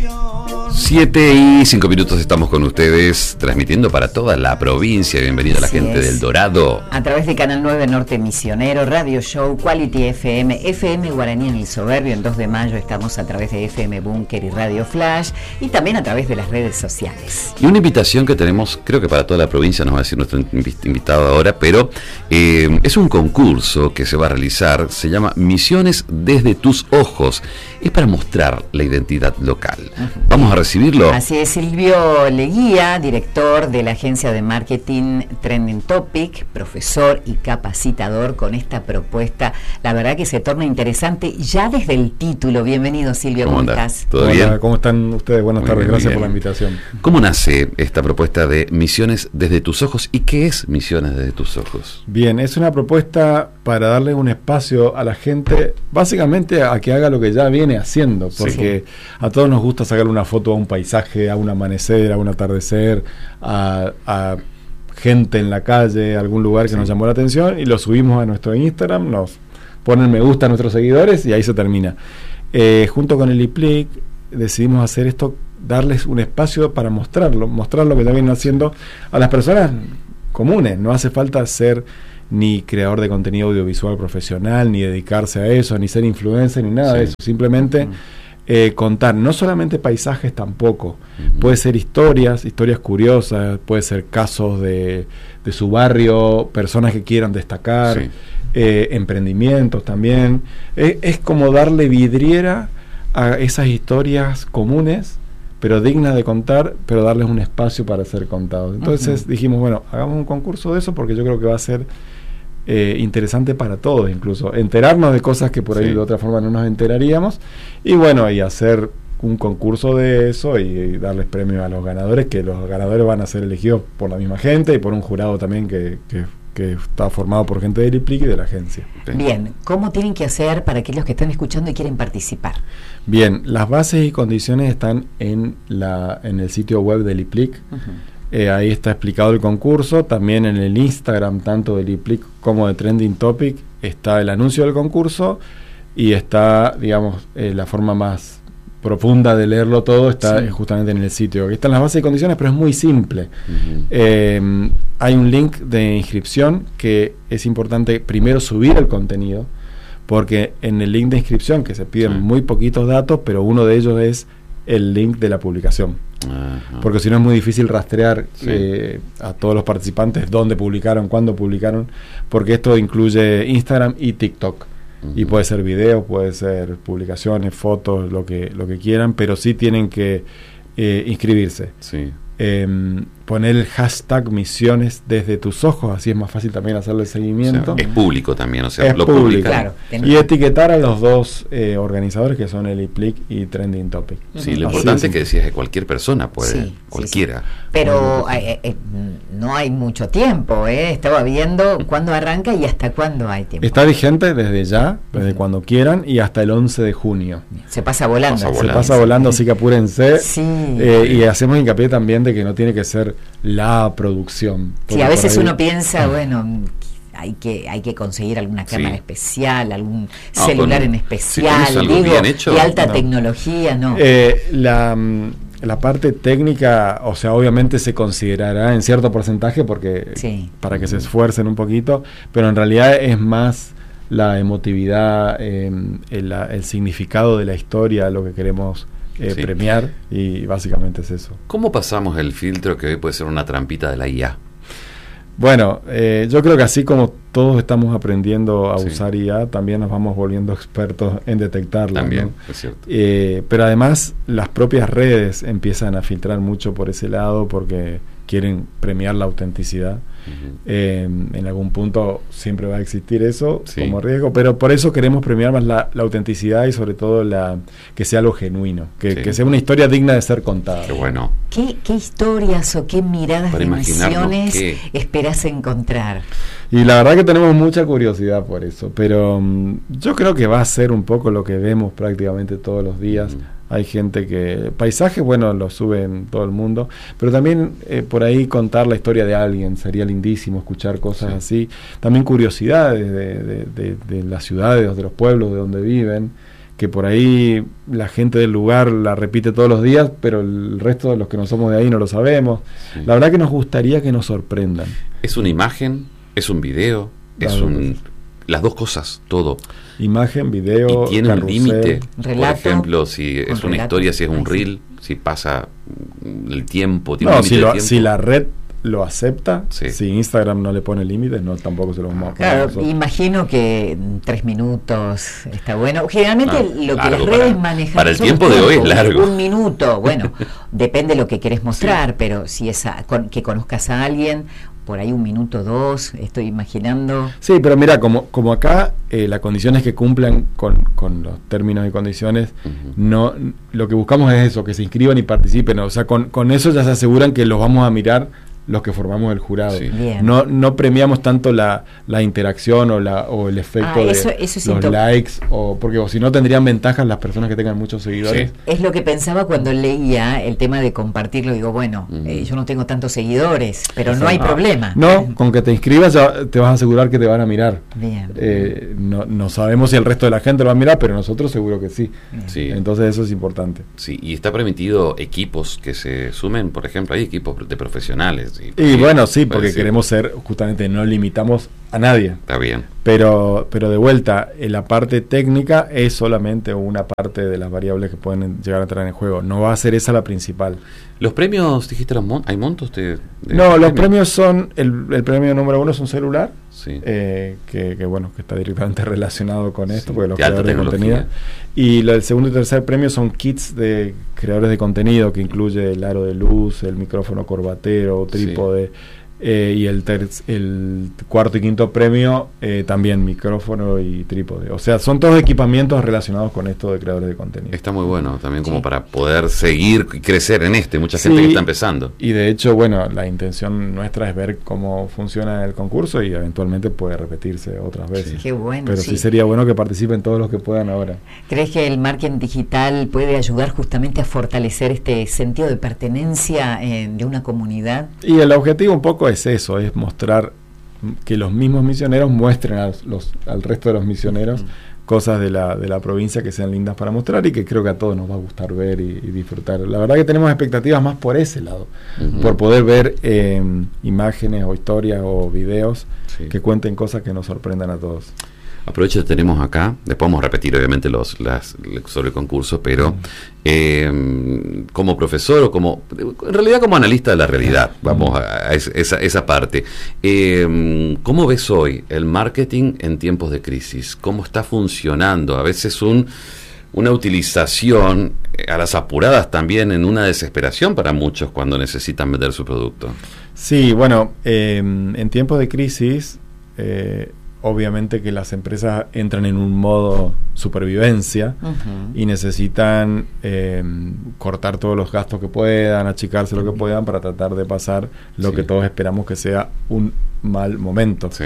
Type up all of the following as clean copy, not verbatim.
7:05 estamos con ustedes, transmitiendo para toda la provincia. Bienvenida a la gente del Dorado. A través de Canal 9 Norte Misionero, Radio Show, Quality FM, FM Guaraní en el Soberbio. En 2 de mayo estamos a través de FM Búnker y Radio Flash, y también a través de las redes sociales. Y una invitación que tenemos, creo que para toda la provincia, nos va a decir nuestro invitado ahora, pero es un concurso que se va a realizar, se llama Misiones desde tus ojos. Es para mostrar la identidad local. Vamos a recibirlo. Así es, Silvio Leguía, director de la agencia de marketing Trending Topic, profesor y capacitador con esta propuesta. La verdad que se torna interesante ya desde el título. Bienvenido, Silvio, ¿cómo estás? ¿Todo bien? Hola, ¿cómo están ustedes? Buenas tardes, gracias por la invitación. ¿Cómo nace esta propuesta de Misiones desde tus ojos? ¿Y qué es Misiones desde tus ojos? Bien, es una propuesta para darle un espacio a la gente, básicamente a que haga lo que ya viene haciendo, porque a todos nos gusta sacar una foto a un paisaje, a un amanecer, a un atardecer, a gente en la calle, a algún lugar que nos llamó la atención, y lo subimos a nuestro Instagram, nos ponen me gusta a nuestros seguidores y ahí se termina. Junto con el IPLIC decidimos hacer esto, darles un espacio para mostrar lo que ya vienen haciendo a las personas comunes. No hace falta ser ni creador de contenido audiovisual profesional, ni dedicarse a eso, ni ser influencer, ni nada de eso. Simplemente contar, no solamente paisajes tampoco. Puede ser historias curiosas, puede ser casos de su barrio, personas que quieran destacar, emprendimientos también. Es como darle vidriera a esas historias comunes, pero dignas de contar, pero darles un espacio para ser contados. Entonces dijimos, bueno, hagamos un concurso de eso, porque yo creo que va a ser interesante para todos, incluso enterarnos de cosas que por ahí de otra forma no nos enteraríamos, y bueno, y hacer un concurso de eso y darles premios a los ganadores, que los ganadores van a ser elegidos por la misma gente y por un jurado también que está formado por gente del IPLIC y de la agencia. Bien, ¿cómo tienen que hacer para aquellos que están escuchando y quieren participar? Bien, las bases y condiciones están en el sitio web del IPLIC. Ahí está explicado el concurso. También en el Instagram, tanto del IPLIC como de Trending Topic, está el anuncio del concurso, y está, digamos, la forma más profunda de leerlo todo está justamente en el sitio. Aquí están las bases y condiciones, pero es muy simple. Hay un link de inscripción que es importante primero subir el contenido, porque en el link de inscripción, que se piden muy poquitos datos, pero uno de ellos es el link de la publicación. Porque si no es muy difícil rastrear a todos los participantes dónde publicaron, cuándo publicaron, porque esto incluye Instagram y TikTok. Y puede ser video, puede ser publicaciones, fotos, lo que quieran, pero sí tienen que inscribirse. Poner el hashtag Misiones desde tus ojos, así es más fácil también hacerle el seguimiento. O sea, es público también, o sea, es lo público, publican. Claro, y etiquetar a los dos organizadores, que son el IPLIC y Trending Topic. Sí, lo importante es que decías que cualquier persona puede, cualquiera. Pero no hay mucho tiempo, estaba viendo cuándo arranca y hasta cuándo hay tiempo. Está vigente desde ya, desde cuando quieran, y hasta el 11 de junio. Se pasa volando. Se pasa volando, así que apúrense. Sí. Y hacemos hincapié también de que no tiene que ser la producción. Sí, a veces uno piensa, bueno, hay que conseguir alguna cámara especial, algún celular en especial, de alta tecnología, ¿no? La parte técnica, o sea, obviamente se considerará en cierto porcentaje, porque para que se esfuercen un poquito, pero en realidad es más la emotividad, el significado de la historia, lo que queremos premiar, y básicamente es eso. ¿Cómo pasamos el filtro que hoy puede ser una trampita de la IA? Bueno, yo creo que así como todos estamos aprendiendo a usar IA, también nos vamos volviendo expertos en detectarla. También, ¿no? es cierto. Pero además las propias redes empiezan a filtrar mucho por ese lado, porque quieren premiar la autenticidad. En algún punto siempre va a existir eso como riesgo, pero por eso queremos premiar más la autenticidad, y sobre todo que sea algo genuino, que sea una historia digna de ser contada. Qué bueno. ¿Qué historias o qué miradas de misiones esperás encontrar? Y la verdad que tenemos mucha curiosidad por eso, pero yo creo que va a ser un poco lo que vemos prácticamente todos los días. Hay gente que... Paisajes, bueno, lo suben todo el mundo, pero también por ahí contar la historia de alguien, sería lindísimo escuchar cosas así. También curiosidades de las ciudades, de los pueblos, de donde viven, que por ahí la gente del lugar la repite todos los días, pero el resto de los que no somos de ahí no lo sabemos. Sí. La verdad que nos gustaría que nos sorprendan. ¿Es una imagen? ¿Es un video? Las dos cosas, todo. Imagen, video, y tiene carrusel, un límite. Relato, por ejemplo, si es una historia, si es un reel, si pasa el tiempo, tiene un límite de tiempo. Si la red lo acepta, si Instagram no le pone límites, no, tampoco se lo vamos a poner. Claro, imagino que 3 minutos está bueno. Generalmente lo que las redes manejan para el tiempo de hoy es largo. 1 minuto, bueno, depende de lo que querés mostrar, pero si es que conozcas a alguien, por ahí 1 minuto, 2, estoy imaginando. Sí, pero mira, como acá la condición es que cumplan con los términos y condiciones, no, lo que buscamos es eso, que se inscriban y participen, o sea, con eso ya se aseguran que los vamos a mirar los que formamos el jurado. Sí. No premiamos tanto la interacción o el efecto de los likes, porque si no tendrían ventajas las personas que tengan muchos seguidores. Sí. Es lo que pensaba cuando leía el tema de compartirlo. Digo, bueno, yo no tengo tantos seguidores, pero no hay problema. No, con que te inscribas ya te vas a asegurar que te van a mirar. Bien. No sabemos si el resto de la gente lo va a mirar, pero nosotros seguro que sí. Sí. Entonces eso es importante. Sí, y está permitido equipos que se sumen, por ejemplo, hay equipos de profesionales. Y bueno, sí, porque queremos ser, justamente no limitamos a nadie. Está bien. Pero de vuelta, la parte técnica es solamente una parte de las variables que pueden llegar a entrar en el juego. No va a ser esa la principal. ¿Los premios, dijiste, hay montos de no, los premios son, el premio número 1 es un celular, sí. que bueno, que está directamente relacionado con esto, porque los creadores de contenido. Y el segundo y tercer premio son kits de creadores de contenido, que incluye el aro de luz, el micrófono corbatero, trípode. Sí. Y el cuarto y quinto premio también micrófono y trípode. O sea, son todos equipamientos relacionados con esto de creadores de contenido. Está muy bueno también como para poder seguir y crecer en mucha gente que está empezando. Y de hecho, bueno, la intención nuestra es ver cómo funciona el concurso y eventualmente puede repetirse otras veces. Sí. Qué bueno. Pero sí sería bueno que participen todos los que puedan ahora. ¿Crees que el marketing digital puede ayudar justamente a fortalecer este sentido de pertenencia de una comunidad? Y el objetivo un poco es eso, es mostrar que los mismos misioneros muestren al resto de los misioneros cosas de la provincia que sean lindas para mostrar y que creo que a todos nos va a gustar ver y disfrutar. La verdad que tenemos expectativas más por ese lado, por poder ver imágenes o historias o videos que cuenten cosas que nos sorprendan a todos. Aprovecho que tenemos acá, después vamos a repetir obviamente sobre el concurso, pero como profesor o en realidad como analista de la realidad, vamos a esa parte. ¿Cómo ves hoy el marketing en tiempos de crisis? ¿Cómo está funcionando? A veces una utilización a las apuradas también, en una desesperación para muchos cuando necesitan vender su producto. Sí, bueno, en tiempos de crisis obviamente que las empresas entran en un modo supervivencia y necesitan cortar todos los gastos que puedan, achicarse lo que puedan para tratar de pasar lo que todos esperamos que sea un mal momento. Sí.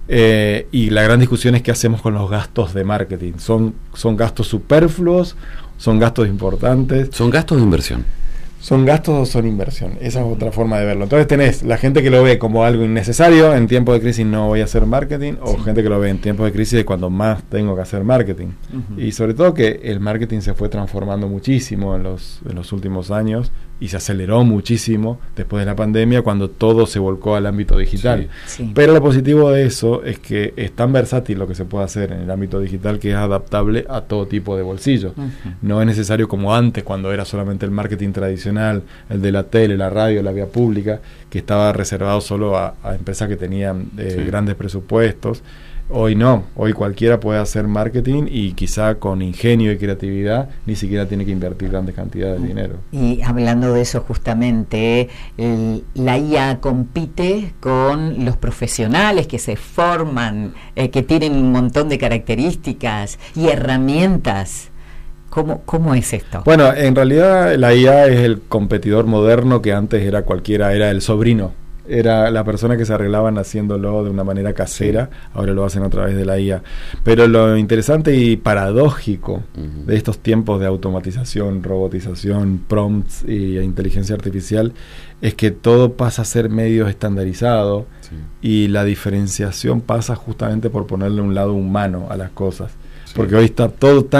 Y la gran discusión es qué hacemos con los gastos de marketing. ¿Son gastos superfluos? ¿Son gastos importantes? ¿Son gastos de inversión? ¿Son gastos o son inversión? Esa es otra forma de verlo. Entonces tenés la gente que lo ve como algo innecesario, en tiempos de crisis no voy a hacer marketing, o gente que lo ve en tiempos de crisis de cuando más tengo que hacer marketing. Y sobre todo que el marketing se fue transformando muchísimo en los últimos años y se aceleró muchísimo después de la pandemia cuando todo se volcó al ámbito digital. Sí. Pero lo positivo de eso es que es tan versátil lo que se puede hacer en el ámbito digital que es adaptable a todo tipo de bolsillos. No es necesario como antes, cuando era solamente el marketing tradicional, el de la tele, la radio, la vía pública, que estaba reservado solo a empresas que tenían grandes presupuestos. Hoy no, hoy cualquiera puede hacer marketing y quizá con ingenio y creatividad ni siquiera tiene que invertir grandes cantidades de dinero. Y hablando de eso justamente, la IA compite con los profesionales que se forman, que tienen un montón de características y herramientas. ¿Cómo es esto? Bueno, en realidad la IA es el competidor moderno que antes era cualquiera, era el sobrino. Era la persona que se arreglaban haciéndolo de una manera casera, ahora lo hacen a través de la IA. Pero lo interesante y paradójico de estos tiempos de automatización, robotización, prompts y inteligencia artificial es que todo pasa a ser medio estandarizado y la diferenciación pasa justamente por ponerle un lado humano a las cosas. Porque hoy está todo tan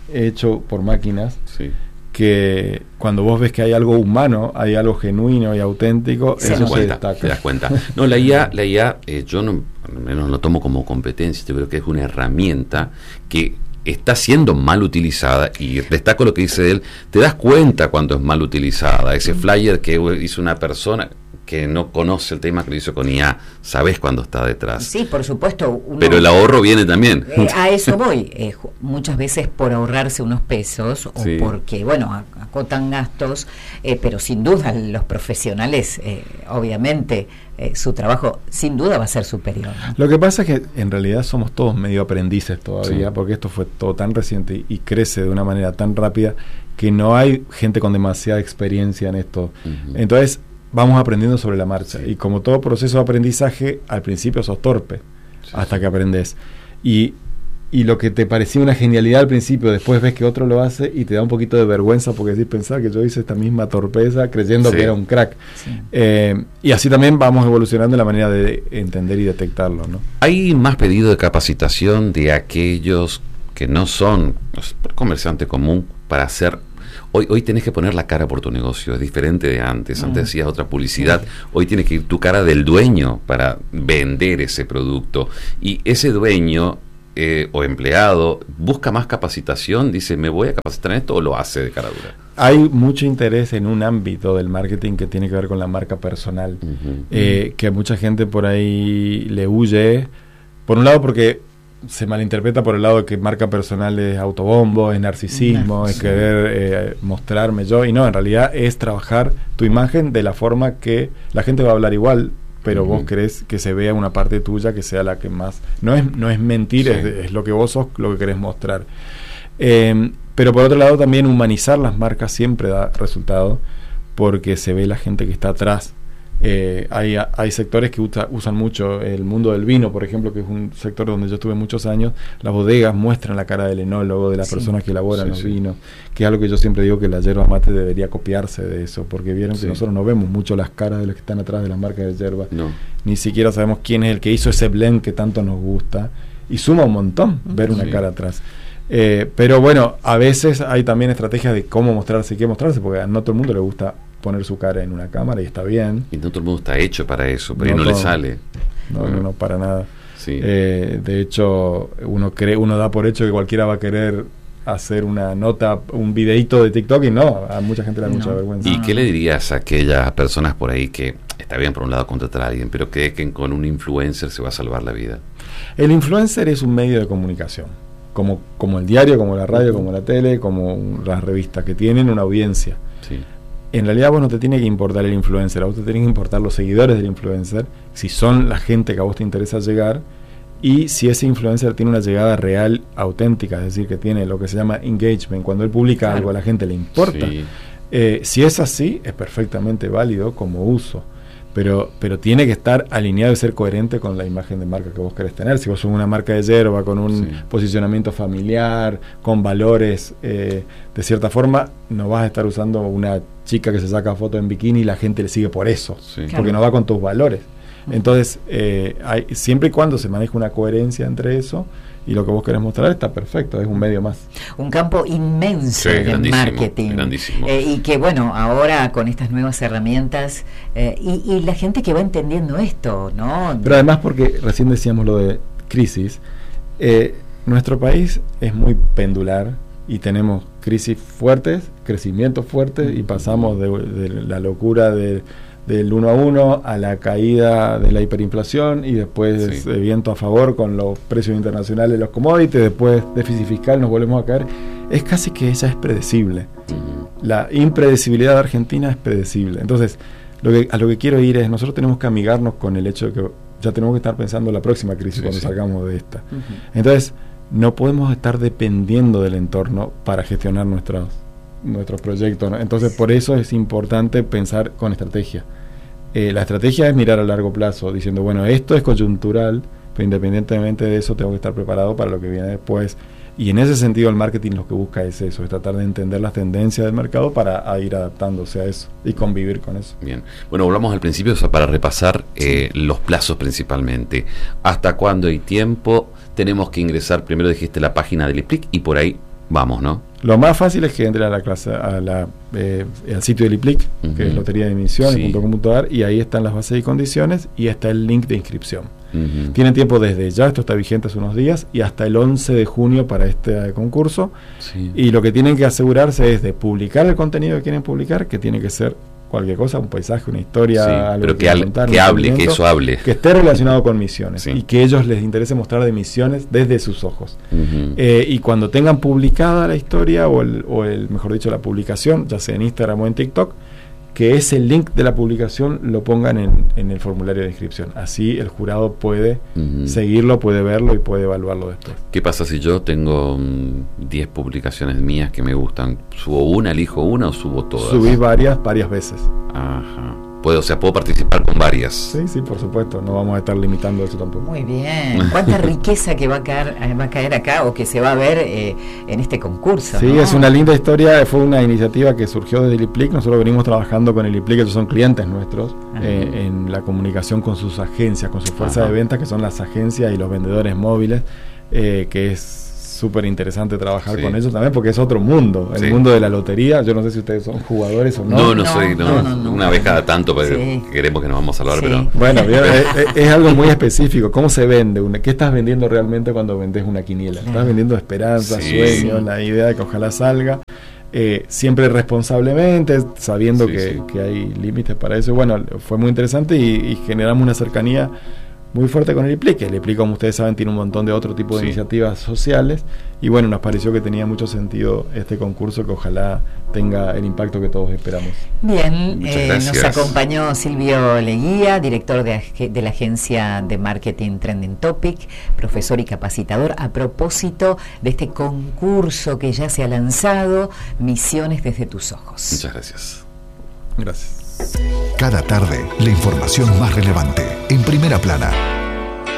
hecho por máquinas, Sí. que cuando vos ves que hay algo humano, hay algo genuino y auténtico, Te eso das se cuenta, destaca. te das cuenta. No, la IA yo no, al menos lo tomo como competencia, yo creo que es una herramienta que está siendo mal utilizada, y destaco lo que dice él, te das cuenta cuando es mal utilizada. Ese flyer que hizo una persona que no conoce el tema, que lo hizo con IA, sabes cuando está detrás. Sí, por supuesto. Pero el ahorro viene también. A eso voy. Muchas veces por ahorrarse unos pesos o Sí. porque, bueno, acotan gastos, pero sin duda los profesionales, obviamente, su trabajo sin duda va a ser superior, ¿no? Lo que pasa es que en realidad somos todos medio aprendices todavía, Sí. porque esto fue todo tan reciente y crece de una manera tan rápida que no hay gente con demasiada experiencia en esto. Ujú. Entonces vamos aprendiendo sobre la marcha, Sí. y como todo proceso de aprendizaje, al principio sos torpe, Sí, hasta sí. que aprendes. Y lo que te parecía una genialidad al principio, después ves que otro lo hace y te da un poquito de vergüenza, porque decís, pensar que yo hice esta misma torpeza creyendo Sí. que era un crack. Sí. Y así también vamos evolucionando la manera de entender y detectarlo, ¿no? Hay más pedido de capacitación de aquellos que no son comerciante común para hacer. Hoy tenés que poner la cara por tu negocio, es diferente de antes. Antes hacías otra publicidad, hoy tienes que ir tu cara del dueño para vender ese producto. Y ese dueño o empleado busca más capacitación, dice, me voy a capacitar en esto, o lo hace de cara dura. Hay mucho interés en un ámbito del marketing que tiene que ver con la marca personal, que mucha gente por ahí le huye, por un lado porque se malinterpreta por el lado de que marca personal es autobombo, es narcisismo, es querer mostrarme yo, y no, en realidad es trabajar tu imagen de la forma que la gente va a hablar igual, pero vos querés que se vea una parte tuya que sea la que más, no es mentir, Sí. es lo que vos sos, lo que querés mostrar. Pero por otro lado también humanizar las marcas siempre da resultado, porque se ve la gente que está atrás. Hay sectores que usan mucho el mundo del vino, por ejemplo, que es un sector donde yo estuve muchos años. Las bodegas muestran la cara del enólogo, de las personas que elaboran los vinos, que es algo que yo siempre digo que la yerba mate debería copiarse de eso, porque vieron que nosotros no vemos mucho las caras de los que están atrás de las marcas de yerba, ni siquiera sabemos quién es el que hizo ese blend que tanto nos gusta, y suma un montón ver una cara atrás. Pero bueno, a veces hay también estrategias de cómo mostrarse y qué mostrarse, porque a no todo el mundo le gusta poner su cara en una cámara, y está bien. Y no todo el mundo está hecho para eso, pero No no le todo. sale. No, para nada. Sí. De hecho, uno da por hecho que cualquiera va a querer hacer una nota, un videíto de TikTok, y no, a mucha gente le da mucha vergüenza. ¿Y qué le dirías a aquellas personas por ahí que está bien por un lado contratar a alguien, pero creen que con un influencer se va a salvar la vida? El influencer es un medio de comunicación, como el diario, como la radio, como la tele, como las revistas, que tienen una audiencia. Sí. En realidad vos no te tiene que importar el influencer, a vos te tienen que importar los seguidores del influencer, si son la gente que a vos te interesa llegar, y si ese influencer tiene una llegada real, auténtica, es decir, que tiene lo que se llama engagement, cuando él publica algo a la gente le importa. Sí. Si es así, es perfectamente válido como uso, pero tiene que estar alineado y ser coherente con la imagen de marca que vos querés tener. Si vos sos una marca de yerba con un posicionamiento familiar, con valores, de cierta forma, no vas a estar usando una chica que se saca foto en bikini y la gente le sigue por eso, porque no va con tus valores. Entonces, siempre y cuando se maneja una coherencia entre eso y lo que vos querés mostrar, está perfecto, es un medio más. Un campo inmenso de marketing. Grandísimo. Y que bueno, ahora con estas nuevas herramientas y la gente que va entendiendo esto, ¿no? Pero además, porque recién decíamos lo de crisis, nuestro país es muy pendular y tenemos crisis fuertes, crecimientos fuertes, y pasamos de la locura del 1 a 1 a la caída de la hiperinflación, y después viento a favor con los precios internacionales de los commodities, después déficit fiscal, nos volvemos a caer. Es casi que ella es predecible. La impredecibilidad de Argentina es predecible. Entonces, a lo que quiero ir es, nosotros tenemos que amigarnos con el hecho de que ya tenemos que estar pensando en la próxima crisis cuando salgamos de esta. Entonces, no podemos estar dependiendo del entorno para gestionar nuestros proyectos, ¿no? Entonces, por eso es importante pensar con estrategia. La estrategia es mirar a largo plazo, diciendo, bueno, esto es coyuntural, pero independientemente de eso tengo que estar preparado para lo que viene después. Y en ese sentido el marketing lo que busca es eso, es tratar de entender las tendencias del mercado para ir adaptándose a eso y convivir con eso. Bien, bueno, volvamos al principio para repasar los plazos principalmente. ¿Hasta cuándo hay tiempo? Tenemos que ingresar, primero dijiste la página del IPLIC, y por ahí vamos, ¿no? Lo más fácil es que entre a la clase, al sitio del IPLIC, que es lotería de emisiones.com.ar, y ahí están las bases y condiciones y está el link de inscripción. Tienen tiempo desde ya, esto está vigente hace unos días, y hasta el 11 de junio para este concurso. Y lo que tienen que asegurarse es de publicar el contenido que quieren publicar, que tiene que ser cualquier cosa, un paisaje, una historia, algo pero que hable, que eso hable, que esté relacionado con misiones, y que ellos les interese mostrar de misiones desde sus ojos. Y cuando tengan publicada la historia o mejor dicho, la publicación, ya sea en Instagram o en TikTok, que ese link de la publicación lo pongan en el formulario de inscripción. Así el jurado puede seguirlo, puede verlo y puede evaluarlo después. ¿Qué pasa si yo tengo 10 publicaciones mías que me gustan? ¿Subo una, elijo una o subo todas? Subís varias veces. Ajá. Puedo participar con varias. Sí, por supuesto. No vamos a estar limitando eso tampoco. Muy bien. Cuánta riqueza que va a caer acá o que se va a ver en este concurso. Sí, ¿no? Es una linda historia. Fue una iniciativa que surgió desde el IPLIC. Nosotros venimos trabajando con el IPLIC, ellos son clientes nuestros, en la comunicación con sus agencias, con su fuerza de ventas, que son las agencias y los vendedores móviles, que es súper interesante trabajar con ellos también, porque es otro mundo, el mundo de la lotería. Yo no sé si ustedes son jugadores o no. No soy, una vez cada tanto, porque queremos que nos vamos a salvar, pero... Bueno, es algo muy específico. ¿Cómo se vende? ¿Qué estás vendiendo realmente cuando vendes una quiniela? Estás vendiendo esperanza, sueños, la idea de que ojalá salga. Siempre responsablemente, sabiendo que hay límites para eso. Bueno, fue muy interesante y generamos una cercanía muy fuerte con el IPLIC. El IPLIC, como ustedes saben, tiene un montón de otro tipo de iniciativas sociales, y bueno, nos pareció que tenía mucho sentido este concurso, que ojalá tenga el impacto que todos esperamos. Bien, nos acompañó Silvio Leguía, director de la agencia de marketing Trending Topic, profesor y capacitador, a propósito de este concurso que ya se ha lanzado, Misiones desde tus ojos. Muchas gracias. Gracias. Cada tarde, la información más relevante, en Primera Plana.